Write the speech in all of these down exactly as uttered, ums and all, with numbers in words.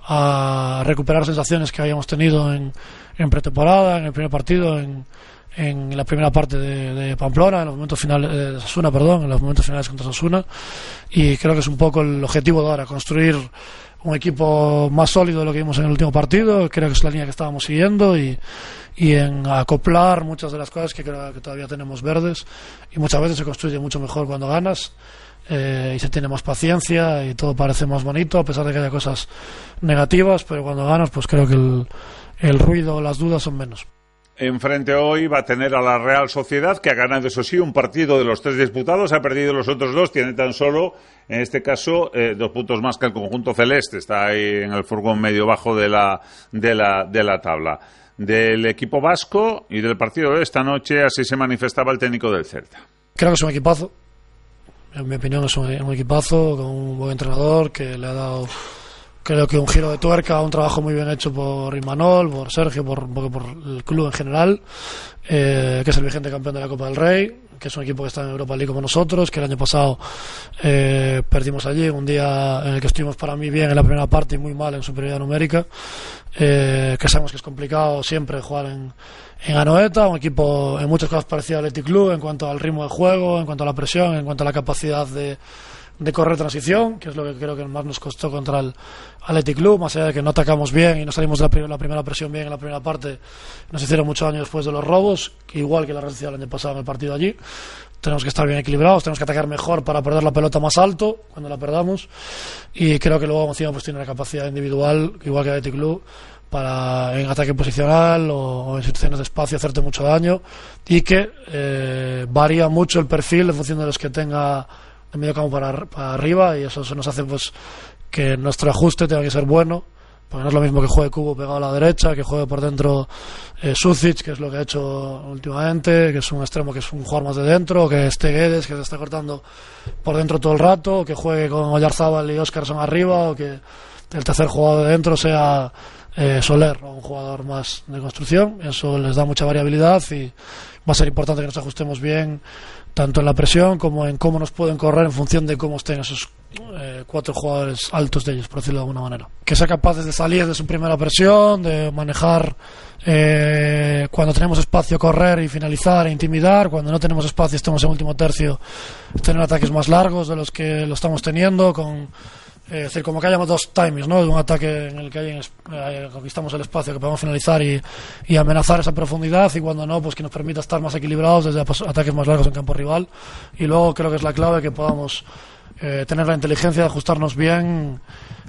a recuperar sensaciones que habíamos tenido en, en pretemporada, en el primer partido, en, en la primera parte de, de Pamplona, en los momentos finales de Osasuna, perdón, en los momentos finales contra Osasuna, y creo que es un poco el objetivo de ahora, construir un equipo más sólido de lo que vimos en el último partido. Creo que es la línea que estábamos siguiendo, y, y en acoplar muchas de las cosas que creo que todavía tenemos verdes, y muchas veces se construye mucho mejor cuando ganas. Eh, y se tiene más paciencia y todo parece más bonito a pesar de que haya cosas negativas, pero cuando ganas pues creo que el, el ruido o las dudas son menos. Enfrente hoy va a tener a la Real Sociedad, que ha ganado, eso sí, un partido de los tres disputados, ha perdido los otros dos, tiene tan solo, en este caso, eh, dos puntos más que el conjunto celeste, está ahí en el furgón medio bajo de la, de la, de la tabla. Del equipo vasco y del partido de esta noche, así se manifestaba el técnico del Celta. Creo que es un equipazo. En mi opinión es un, un equipazo con un buen entrenador que le ha dado, creo que un giro de tuerca, un trabajo muy bien hecho por Imanol, por Sergio, por, por, por el club en general, eh, que es el vigente campeón de la Copa del Rey, que es un equipo que está en Europa League como nosotros, que el año pasado eh, perdimos allí, un día en el que estuvimos para mí bien en la primera parte y muy mal en superioridad numérica, eh, que sabemos que es complicado siempre jugar en, en Anoeta, un equipo en muchas cosas parecido al Athletic Club en cuanto al ritmo de juego, en cuanto a la presión, en cuanto a la capacidad de de correr transición, que es lo que creo que más nos costó contra el Athletic Club, más allá de que no atacamos bien y no salimos de la, prim- la primera presión bien en la primera parte, nos hicieron mucho daño después de los robos, igual que la Real Sociedad el año pasado en el partido allí. Tenemos que estar bien equilibrados, tenemos que atacar mejor para perder la pelota más alto cuando la perdamos, y creo que luego encima pues tiene la capacidad individual, igual que el Athletic Club, para en ataque posicional o, o en situaciones de espacio hacerte mucho daño, y que eh, varía mucho el perfil en función de los que tenga de medio campo para, para arriba, y eso, eso nos hace pues que nuestro ajuste tenga que ser bueno, porque no es lo mismo que juegue Cubo pegado a la derecha, que juegue por dentro eh, Sucic, que es lo que ha hecho últimamente, que es un extremo que es un jugador más de dentro, o que esté Guedes, que se está cortando por dentro todo el rato, o que juegue con Oyarzábal y Óscarson arriba, o que el tercer jugador de dentro sea eh, Soler, o un jugador más de construcción. Eso les da mucha variabilidad y va a ser importante que nos ajustemos bien tanto en la presión como en cómo nos pueden correr en función de cómo estén esos eh, cuatro jugadores altos de ellos, por decirlo de alguna manera. Que sea capaces de salir de su primera presión, de manejar eh, cuando tenemos espacio correr y finalizar e intimidar, cuando no tenemos espacio estamos en último tercio, tener ataques más largos de los que lo estamos teniendo, con Eh, es decir, como que hayamos dos timings, ¿no? De un ataque en el que hay, eh, conquistamos el espacio, que podemos finalizar y, y amenazar esa profundidad, y cuando no, pues que nos permita estar más equilibrados desde ataques más largos en campo rival. Y luego creo que es la clave que podamos eh, tener la inteligencia de ajustarnos bien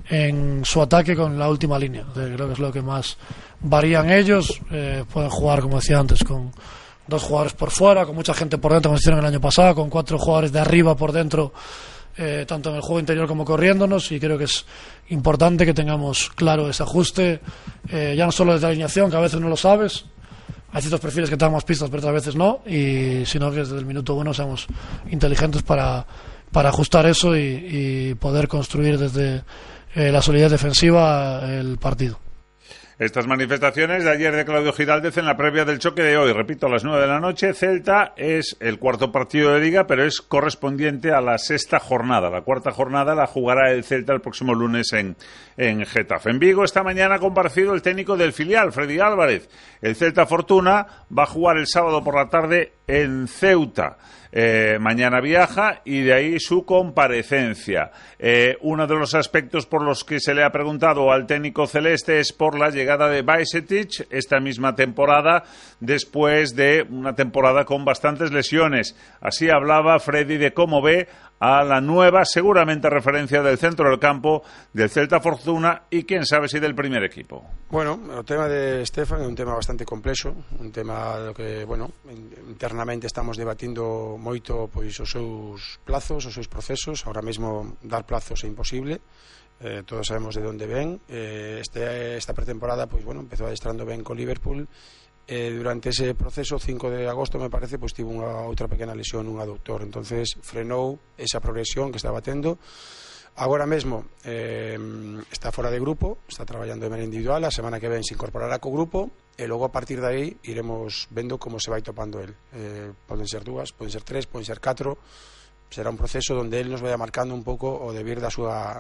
en su ataque con la última línea. O sea, creo que es lo que más varían ellos. Eh, pueden jugar, como decía antes, con dos jugadores por fuera, con mucha gente por dentro, como hicieron el año pasado, con cuatro jugadores de arriba por dentro, Eh, tanto en el juego interior como corriéndonos, y creo que es importante que tengamos claro ese ajuste, eh, ya no solo desde la alineación, que a veces no lo sabes, hay ciertos perfiles que te dan más pistas pero otras veces no, y sino que desde el minuto uno seamos inteligentes para, para ajustar eso y, y poder construir desde eh, la solidez defensiva el partido. Estas manifestaciones de ayer de Claudio Giraldez en la previa del choque de hoy, repito, a las nueve de la noche. Celta es el cuarto partido de Liga, pero es correspondiente a la sexta jornada. La cuarta jornada la jugará el Celta el próximo lunes en, en Getafe. En Vigo esta mañana ha comparecido el técnico del filial, Freddy Álvarez. El Celta Fortuna va a jugar el sábado por la tarde en Ceuta. Eh, mañana viaja y de ahí su comparecencia. Eh, uno de los aspectos por los que se le ha preguntado al técnico celeste es por la llegada de Bajcetic esta misma temporada, después de una temporada con bastantes lesiones. Así hablaba Freddy de cómo ve a la nueva, seguramente referencia del centro del campo del Celta Fortuna y quién sabe si del primer equipo. Bueno, o tema de Stefan é un tema bastante complexo, un tema do que, bueno, internamente estamos debatindo moito pois os seus plazos, os seus procesos. Ahora mesmo dar plazos é imposible, eh, todos sabemos de onde ven. Eh, este, esta pretemporada, pois bueno, empezou adestrando ben co Liverpool. Eh, durante ese proceso, cinco de agosto me parece, pois tivo unha outra pequena lesión, un aductor, entonces frenou esa progresión que estaba tendo. Agora mesmo eh, está fora de grupo, está traballando de maneira individual, a semana que ven se incorporará co grupo e logo a partir de aí iremos vendo como se vai topando el. Eh, poden ser dúas, poden ser tres, poden ser catro, será un proceso onde el nos vai marcando un pouco o debir da súa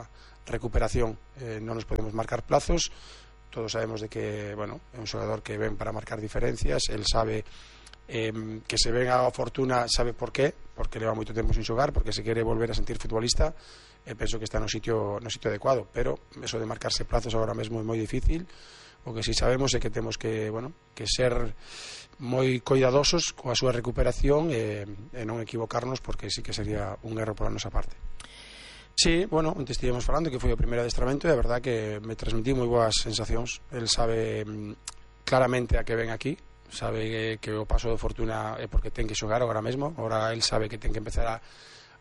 recuperación eh, non nos podemos marcar plazos. Todos sabemos de que, bueno, é un xogador que ven para marcar diferencias, el sabe eh, que se ven a Fortuna, sabe por qué, porque leva moito tempo sin xogar, porque se quere volver a sentir futbolista, e penso que está no sitio, no sitio adecuado, pero eso de marcarse plazos agora mesmo é moi difícil. O que si sabemos é que temos que, bueno, que ser moi coidadosos coa súa recuperación e, e non equivocarnos, porque sí que sería un erro pola nosa parte. Sí, bueno, antes estivemos falando que foi o primeiro adestramento e a verdad que me transmití moi boas sensacións. El sabe claramente a que ven aquí, sabe que o paso de Fortuna é porque ten que xogar agora mesmo, agora el sabe que ten que empezar a,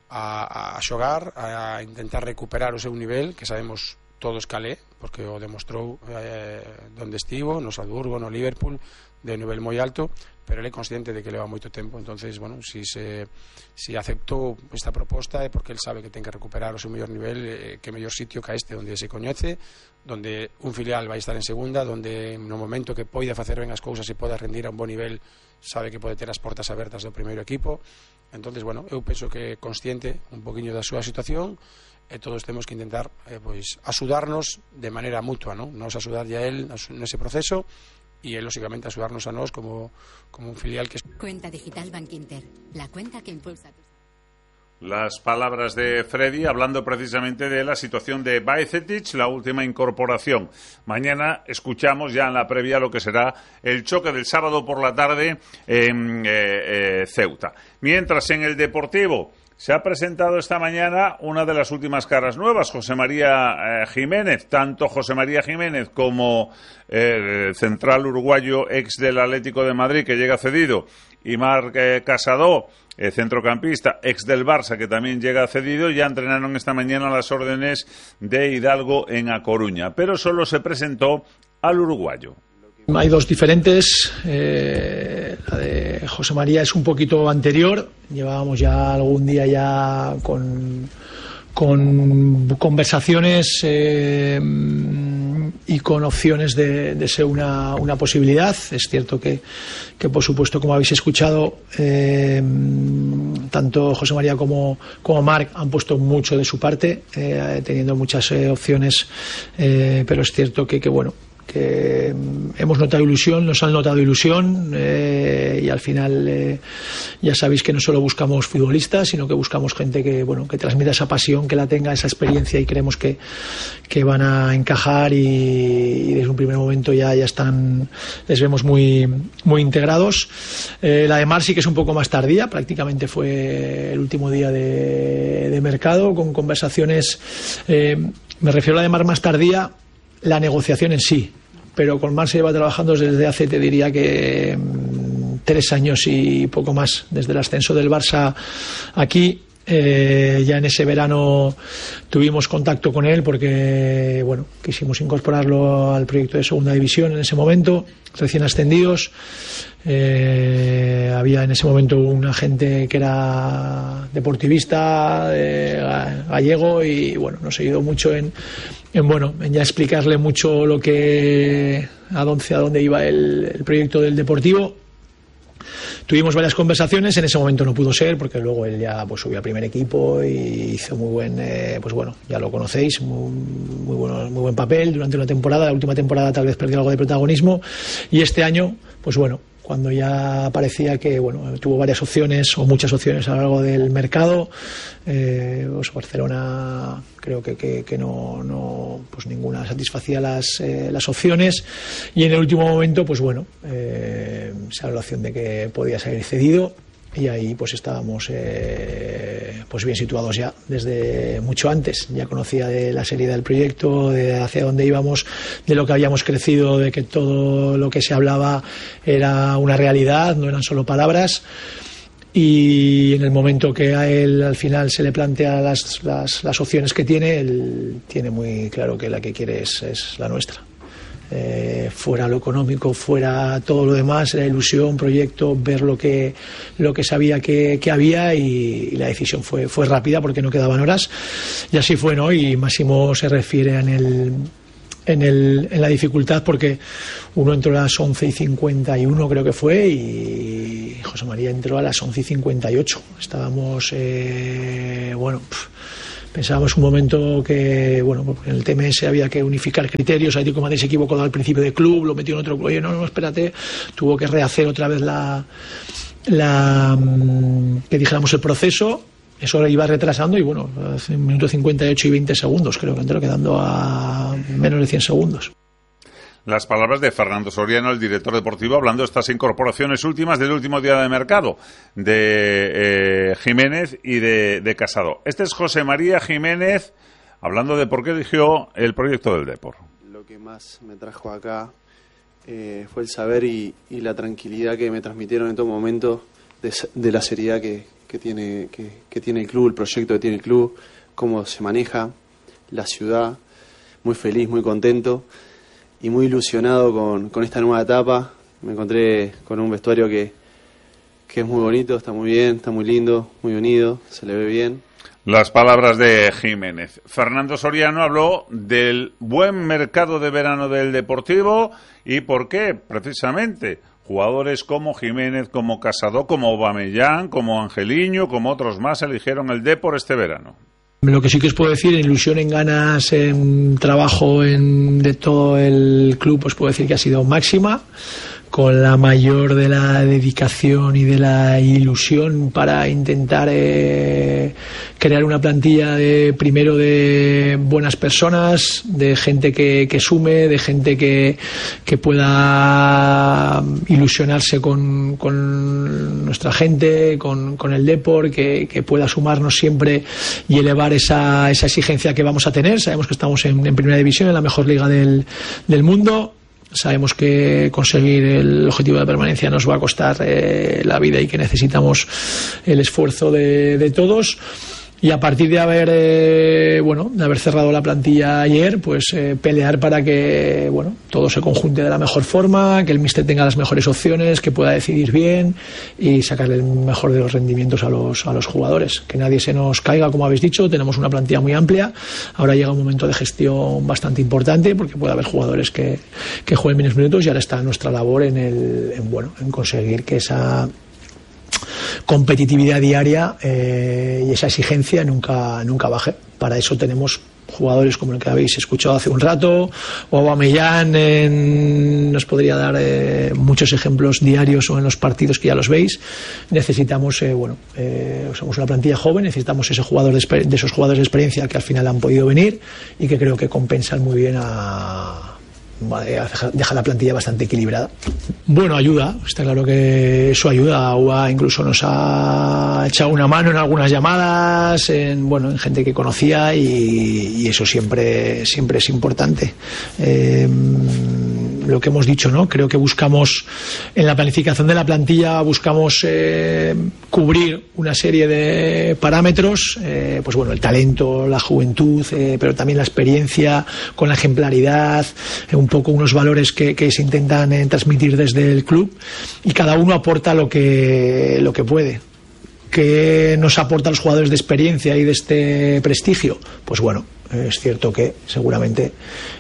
a, a xogar, a intentar recuperar o seu nivel, que sabemos todos calé, porque o demostrou eh, donde estivo, no Salzburgo, no Liverpool, de nivel moi alto, pero ele é consciente de que leva moito tempo. Entonces, bueno, si se si aceptou esta proposta é porque ele sabe que ten que recuperar o seu mellor nivel, eh, que mellor sitio que este onde se coñece, donde un filial vai estar en segunda, donde no momento que poida facer ben as cousas e poda rendir a un bon nivel, sabe que pode ter as portas abertas do primeiro equipo. Entonces, bueno, eu penso que é consciente un poquinho da súa situación, e todos temos que intentar eh, pois, axudarnos de maneira mutua, ¿no? Nos axudarlle a él nese proceso e él, lógicamente, axudarnos a nós como, como un filial que... Cuenta digital Bankinter, la cuenta que impulsa tus... Las palabras de Freddy hablando precisamente de la situación de Bajcetic, la última incorporación. Mañana escuchamos ya en la previa lo que será el choque del sábado por la tarde en eh, eh, Ceuta. Mientras en el Deportivo se ha presentado esta mañana una de las últimas caras nuevas, José María eh, Jiménez. Tanto José María Jiménez como eh, el central uruguayo ex del Atlético de Madrid, que llega cedido, y Marc eh, Casado, eh, centrocampista ex del Barça, que también llega cedido, ya entrenaron esta mañana a las órdenes de Hidalgo en A Coruña. Pero solo se presentó al uruguayo. Hay dos diferentes, eh, la de José María es un poquito anterior, llevábamos ya algún día ya con, con conversaciones eh, y con opciones de, de ser una, una posibilidad. Es cierto que, que por supuesto, como habéis escuchado, eh, tanto José María como, como Marc han puesto mucho de su parte, eh, teniendo muchas eh, opciones, eh, pero es cierto que, que bueno, que hemos notado ilusión, nos han notado ilusión eh, y al final eh, ya sabéis que no solo buscamos futbolistas, sino que buscamos gente que bueno que transmita esa pasión, que la tenga, esa experiencia, y creemos que, que van a encajar y, y desde un primer momento ya, ya están, les vemos muy, muy integrados. Eh, la de Mar sí que es un poco más tardía, prácticamente fue el último día de, de mercado, con conversaciones, eh, me refiero a la de Mar más tardía, la negociación en sí, pero con Mar se lleva trabajando desde hace, te diría que mmm, tres años y poco más, desde el ascenso del Barça aquí. Eh, ya en ese verano tuvimos contacto con él porque bueno, quisimos incorporarlo al proyecto de segunda división en ese momento, recién ascendidos. Eh, había en ese momento un agente que era deportivista eh, gallego y bueno, nos ayudó mucho en, en bueno en ya explicarle mucho lo que a dónde, a dónde iba el, el proyecto del Deportivo. Tuvimos varias conversaciones, en ese momento no pudo ser porque luego él ya pues subió al primer equipo y hizo muy buen, eh, pues bueno, ya lo conocéis, muy, muy, bueno, muy buen papel durante una temporada. La última temporada tal vez perdió algo de protagonismo y este año, pues bueno, cuando ya parecía que bueno tuvo varias opciones o muchas opciones a lo largo del mercado, eh, pues Barcelona creo que, que, que no, no pues ninguna satisfacía las, eh, las opciones, y en el último momento pues bueno eh, se habló la opción de que podía salir cedido. Y ahí pues estábamos eh, pues bien situados ya desde mucho antes. Ya conocía de la seriedad del proyecto, de hacia dónde íbamos, de lo que habíamos crecido, de que todo lo que se hablaba era una realidad, no eran solo palabras. Y en el momento que a él al final se le plantea las, las, las opciones que tiene, él tiene muy claro que la que quiere es, es la nuestra. Eh, fuera lo económico, fuera todo lo demás, la ilusión, proyecto, ver lo que lo que sabía que, que había, y, y la decisión fue fue rápida porque no quedaban horas, y así fue, ¿no? Y Máximo se refiere en el en el en la dificultad porque uno entró a las once y cincuenta y uno creo que fue y José María entró a las once y cincuenta y ocho. Estábamos eh, bueno pff, Pensábamos un momento que, bueno, en el T M S había que unificar criterios. Atlético de Madrid se equivocó al principio del club, lo metió en otro club. Oye, no, no, espérate, tuvo que rehacer otra vez la, la que dijéramos el proceso. Eso lo iba retrasando y, bueno, hace un minuto cincuenta y ocho y veinte segundos, creo que entró quedando a menos de cien segundos. Las palabras de Fernando Soriano, el director deportivo, hablando de estas incorporaciones últimas del último día de mercado, de eh, Jiménez y de, de Casado. Este es José María Jiménez, hablando de por qué eligió el proyecto del Depor. Lo que más me trajo acá eh, fue el saber y, y la tranquilidad que me transmitieron en todo momento de, de la seriedad que, que, tiene, que, que tiene el club, el proyecto que tiene el club, cómo se maneja, la ciudad. Muy feliz, muy contento y muy ilusionado con, con esta nueva etapa. Me encontré con un vestuario que, que es muy bonito, está muy bien, está muy lindo, muy unido, se le ve bien. Las palabras de Jiménez. Fernando Soriano habló del buen mercado de verano del Deportivo y por qué, precisamente, jugadores como Jiménez, como Casado, como Aubameyang, como Angeliño, como otros más eligieron el Depor este verano. Lo que sí que os puedo decir, en ilusión, en ganas, en trabajo en, de todo el club, os puedo decir que ha sido máxima, con la mayor de la dedicación y de la ilusión para intentar eh, crear una plantilla de primero de buenas personas, de gente que, que sume, de gente que, que pueda ilusionarse con, con nuestra gente, con, con el Depor, que, que pueda sumarnos siempre y elevar esa, esa exigencia que vamos a tener. Sabemos que estamos en, en primera división, en la mejor liga del, del mundo. Sabemos que conseguir el objetivo de permanencia nos va a costar eh, la vida y que necesitamos el esfuerzo de, de todos. Y a partir de haber eh, bueno de haber cerrado la plantilla ayer, pues eh, pelear para que bueno todo se conjunte de la mejor forma, que el míster tenga las mejores opciones, que pueda decidir bien y sacarle el mejor de los rendimientos a los a los jugadores, que nadie se nos caiga, como habéis dicho. Tenemos una plantilla muy amplia, ahora llega un momento de gestión bastante importante porque puede haber jugadores que, que jueguen menos minutos y ahora está nuestra labor en el en, bueno en conseguir que esa competitividad diaria eh, y esa exigencia nunca nunca baje. Para eso tenemos jugadores como el que habéis escuchado hace un rato, o Aubameyang en, nos podría dar eh, muchos ejemplos diarios o en los partidos que ya los veis. Necesitamos eh, bueno eh, somos una plantilla joven, necesitamos ese jugador de, de esos jugadores de experiencia que al final han podido venir y que creo que compensan muy bien a deja la plantilla bastante equilibrada. Bueno, ayuda, está claro que eso ayuda. U A incluso nos ha echado una mano en algunas llamadas, en bueno, en gente que conocía y, y eso siempre siempre es importante. Eh, lo que hemos dicho, ¿no? Creo que buscamos en la planificación de la plantilla buscamos eh, cubrir una serie de parámetros, eh, pues bueno, el talento, la juventud, eh, pero también la experiencia con la ejemplaridad, eh, un poco unos valores que, que se intentan eh, transmitir desde el club, y cada uno aporta lo que lo que puede. ¿Qué nos aporta a los jugadores de experiencia y de este prestigio? Pues bueno, es cierto que seguramente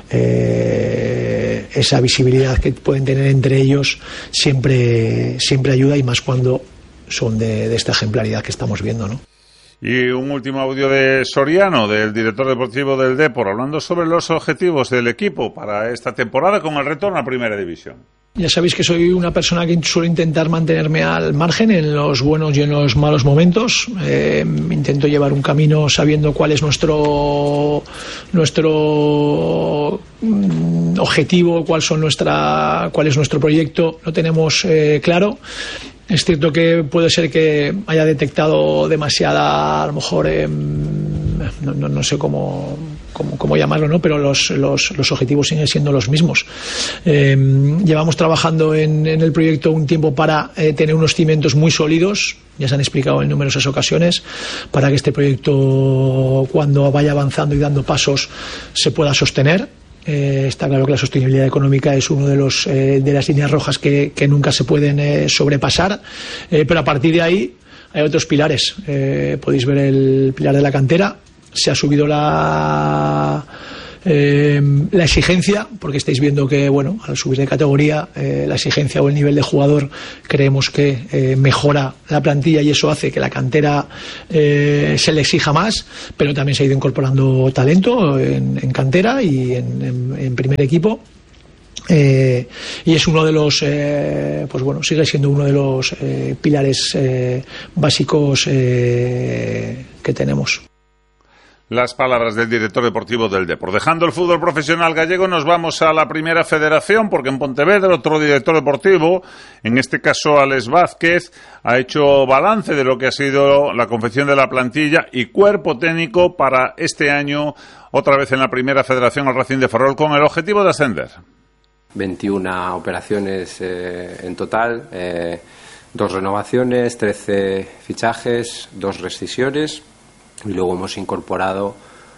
eh, esa visibilidad que pueden tener entre ellos siempre, siempre ayuda, y más cuando son de, de esta ejemplaridad que estamos viendo, ¿no? Y un último audio de Soriano, del director deportivo del Depor, hablando sobre los objetivos del equipo para esta temporada con el retorno a Primera División. Ya sabéis que soy una persona que suele intentar mantenerme al margen en los buenos y en los malos momentos. Eh, intento llevar un camino sabiendo cuál es nuestro nuestro mm, objetivo, cuál son nuestra cuál es nuestro proyecto. Lo tenemos eh, claro. Es cierto que puede ser que haya detectado demasiada, a lo mejor, eh, no, no, no sé cómo, cómo, cómo llamarlo, ¿no? Pero los, los, los objetivos siguen siendo los mismos. Eh, llevamos trabajando en, en el proyecto un tiempo para eh, tener unos cimientos muy sólidos, ya se han explicado en numerosas ocasiones, para que este proyecto, cuando vaya avanzando y dando pasos, se pueda sostener. Eh, está claro que la sostenibilidad económica es uno de los eh, de las líneas rojas que, que nunca se pueden eh, sobrepasar, eh, pero a partir de ahí hay otros pilares. Eh, podéis ver el pilar de la cantera. Se ha subido la Eh, la exigencia, porque estáis viendo que, bueno, al subir de categoría, eh, la exigencia o el nivel de jugador creemos que eh, mejora la plantilla y eso hace que la cantera eh, se le exija más, pero también se ha ido incorporando talento en, en cantera y en, en, en primer equipo. Eh, y es uno de los eh, pues bueno, sigue siendo uno de los eh, pilares eh, básicos eh, que tenemos. Las palabras del director deportivo del Depor. Dejando el fútbol profesional gallego, nos vamos a la Primera Federación, porque en Pontevedra otro director deportivo, en este caso Alex Vázquez, ha hecho balance de lo que ha sido la confección de la plantilla y cuerpo técnico para este año, otra vez en la Primera Federación al Racing de Ferrol, con el objetivo de ascender. veintiuna operaciones eh, en total, eh, dos renovaciones, trece fichajes, dos rescisiones y luego hemos incorporado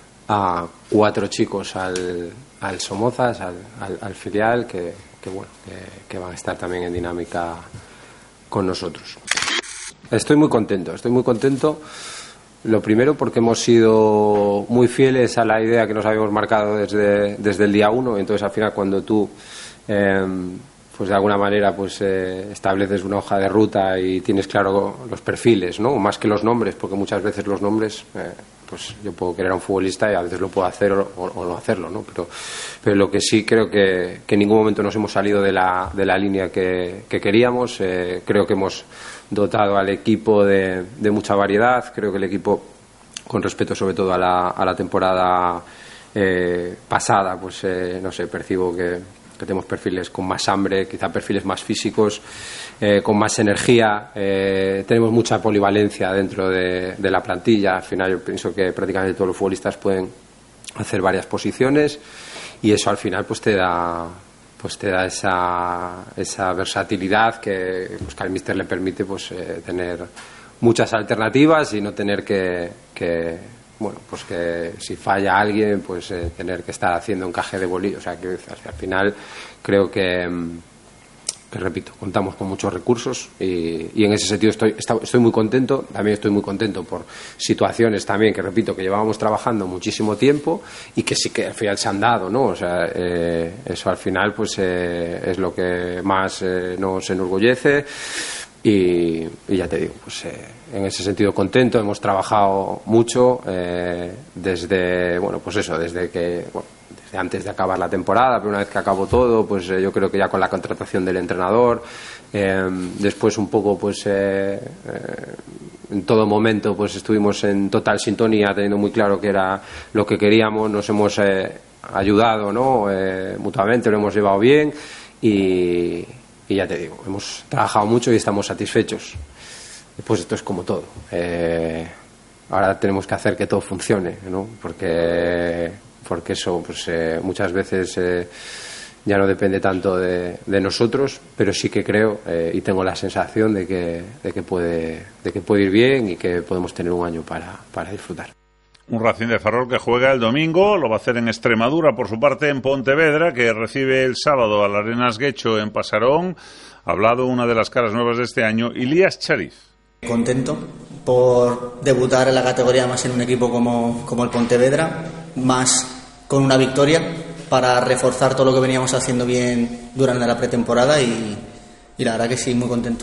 a cuatro chicos al, al Somozas, al, al, al filial, que, que, bueno, que, que van a estar también en dinámica con nosotros. Estoy muy contento, estoy muy contento. Lo primero porque hemos sido muy fieles a la idea que nos habíamos marcado desde, desde el día uno. Entonces al final cuando tú eh, pues de alguna manera pues eh, estableces una hoja de ruta y tienes claro los perfiles, ¿no? Más que los nombres, porque muchas veces los nombres eh, pues yo puedo querer a un futbolista y a veces lo puedo hacer o, o, o no hacerlo, ¿no? Pero, pero lo que sí creo que, que en ningún momento nos hemos salido de la, de la línea que, que queríamos. Eh, creo que hemos dotado al equipo de, de mucha variedad. Creo que el equipo, con respecto sobre todo a la, a la temporada eh, pasada, pues eh, no sé, percibo que, que tenemos perfiles con más hambre, quizá perfiles más físicos, eh, con más energía. Eh, tenemos mucha polivalencia dentro de, de la plantilla. Al final yo pienso que prácticamente todos los futbolistas pueden hacer varias posiciones y eso al final pues te da pues te da esa, esa versatilidad que, pues, que al míster le permite pues eh, tener muchas alternativas y no tener que, que bueno, pues que si falla alguien pues eh, tener que estar haciendo encaje de bolillo. O sea, que al final creo que, que repito, contamos con muchos recursos y, y en ese sentido estoy, estoy muy contento. También estoy muy contento por situaciones también que, repito, que llevábamos trabajando muchísimo tiempo y que sí que al final se han dado, ¿no? O sea, eh, eso al final pues eh, es lo que más eh, nos enorgullece. Y, y ya te digo, pues eh, en ese sentido contento. Hemos trabajado mucho eh, desde, bueno, pues eso, desde que, bueno, desde antes de acabar la temporada, pero una vez que acabó todo, pues eh, yo creo que ya con la contratación del entrenador, eh, después un poco, pues eh, eh, en todo momento, pues estuvimos en total sintonía, teniendo muy claro que era lo que queríamos. Nos hemos eh, ayudado, ¿no? Eh, mutuamente, lo hemos llevado bien y Y ya te digo, hemos trabajado mucho y estamos satisfechos. Pues esto es como todo. Eh, ahora tenemos que hacer que todo funcione, ¿no? Porque, porque eso pues eh, muchas veces eh, ya no depende tanto de, de nosotros, pero sí que creo eh, y tengo la sensación de que, de, que puede, de que puede ir bien y que podemos tener un año para, para disfrutar. Un Racing de Ferrol que juega el domingo, lo va a hacer en Extremadura, por su parte en Pontevedra, que recibe el sábado al Arenas Guecho en Pasarón. Ha hablado una de las caras nuevas de este año, Ilías Chariz. Contento por debutar en la categoría, más en un equipo como, como el Pontevedra, más con una victoria para reforzar todo lo que veníamos haciendo bien durante la pretemporada y, y la verdad que sí, muy contento.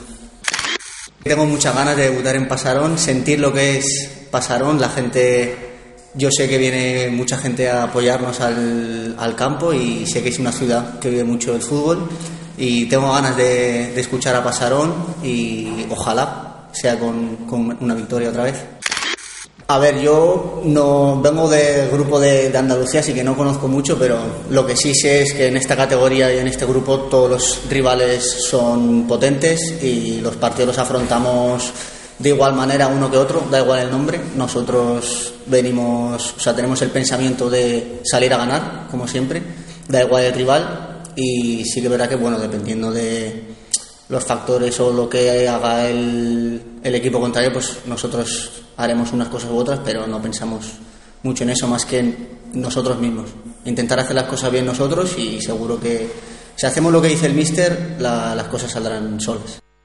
Tengo muchas ganas de debutar en Pasarón, sentir lo que es Pasarón. La gente, yo sé que viene mucha gente a apoyarnos al, al campo y sé que es una ciudad que vive mucho el fútbol y tengo ganas de, de escuchar a Pasarón y ojalá sea con, con una victoria otra vez. A ver, yo no vengo del grupo de, de Andalucía, así que no conozco mucho, pero lo que sí sé es que en esta categoría y en este grupo todos los rivales son potentes y los partidos los afrontamos de igual manera uno que otro, da igual el nombre. Nosotros venimos, o sea, tenemos el pensamiento de salir a ganar, como siempre, da igual el rival y sí que es verdad que, bueno, dependiendo de los factores o lo que haga el, el equipo contrario, pues nosotros haremos unas cosas u otras, pero no pensamos mucho en eso más que en nosotros mismos. Intentar hacer las cosas bien nosotros y seguro que si hacemos lo que dice el míster, la, las cosas saldrán solas.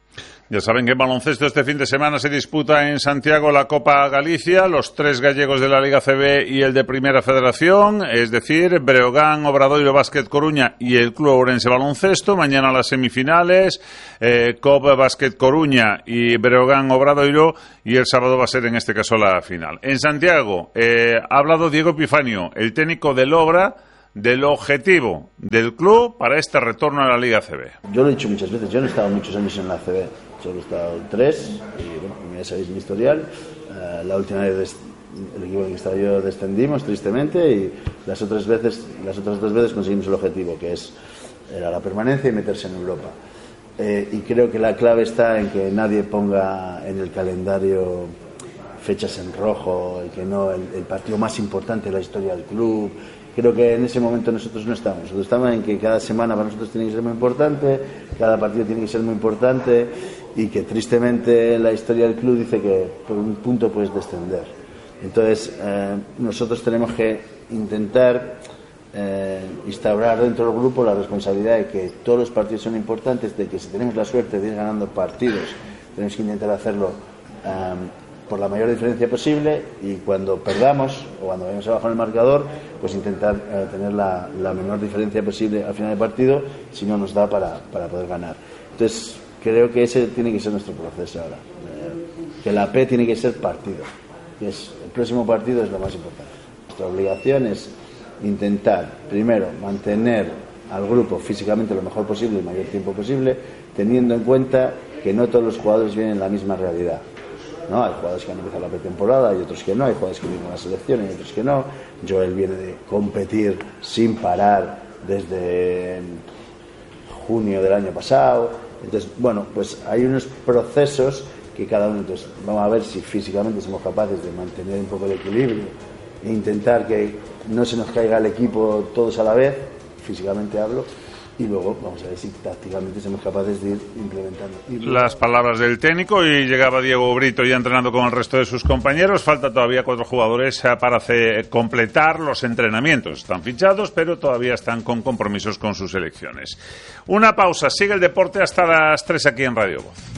Ya saben que en baloncesto este fin de semana se disputa en Santiago la Copa Galicia, los tres gallegos de la Liga C B y el de Primera Federación, es decir, Breogán, Obradoiro Básquet Coruña y el Club Ourense Baloncesto. Mañana las semifinales, eh, C O B Básquet Coruña y Breogán Obradoiro, y el sábado va a ser en este caso la final. En Santiago eh, ha hablado Diego Epifanio, el técnico del Obra, del objetivo del club para este retorno a la Liga C B. Yo lo he dicho muchas veces, yo no he estado muchos años en la C B, solo he estado tres, y bueno, ya sabéis mi historial. Uh, la última vez el equipo en el que estaba yo descendimos, tristemente, y las otras veces, las otras dos veces conseguimos el objetivo, que es era la permanencia y meterse en Europa. Eh, y creo que la clave está en que nadie ponga en el calendario fechas en rojo, y que no el, el partido más importante de la historia del club. Creo que en ese momento nosotros no estamos. Nosotros estamos en que cada semana para nosotros tiene que ser muy importante, cada partido tiene que ser muy importante, y que tristemente la historia del club dice que por un punto puedes descender. Entonces eh, nosotros tenemos que intentar eh, instaurar dentro del grupo la responsabilidad de que todos los partidos son importantes, de que si tenemos la suerte de ir ganando partidos tenemos que intentar hacerlo um, por la mayor diferencia posible, y cuando perdamos o cuando vayamos abajo en el marcador, pues intentar eh, tener la, la menor diferencia posible al final del partido, si no nos da para, para poder ganar. Entonces creo que ese tiene que ser nuestro proceso ahora, eh, que la P tiene que ser partido, que es, el próximo partido es lo más importante. Nuestra obligación es intentar primero mantener al grupo físicamente lo mejor posible, el mayor tiempo posible, teniendo en cuenta que no todos los jugadores vienen en la misma realidad. ¿No? Hay jugadores que han empezado la pretemporada, hay otros que no, hay jugadores que vienen a la selección, hay otros que no. Joel viene de competir sin parar desde junio del año pasado. Entonces, bueno, pues hay unos procesos que cada uno, entonces vamos a ver si físicamente somos capaces de mantener un poco el equilibrio e intentar que no se nos caiga el equipo todos a la vez, físicamente hablo. Y luego vamos a ver si tácticamente somos capaces de ir implementando. Las palabras del técnico, y llegaba Diego Brito ya entrenando con el resto de sus compañeros. Falta todavía cuatro jugadores para hacer, completar los entrenamientos. Están fichados, pero todavía están con compromisos con sus selecciones. Una pausa, sigue el deporte hasta las tres aquí en Radio Voz.